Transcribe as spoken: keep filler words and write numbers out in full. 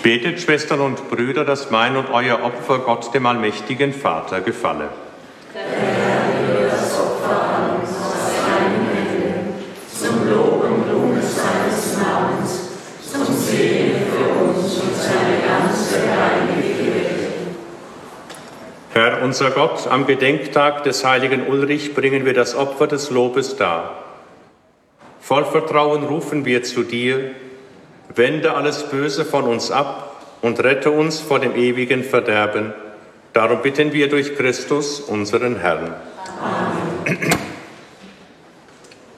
Betet, Schwestern und Brüder, dass mein und euer Opfer Gott, dem allmächtigen Vater, gefalle. Erhebe das Opfer an uns aus seinen Händen, zum Lob und Ruhm seines Namens, zum Segen für uns und seine ganze heilige Kirche. Herr, unser Gott, am Gedenktag des heiligen Ulrich bringen wir das Opfer des Lobes dar. Voll Vertrauen rufen wir zu dir: Wende alles Böse von uns ab und rette uns vor dem ewigen Verderben. Darum bitten wir durch Christus, unseren Herrn.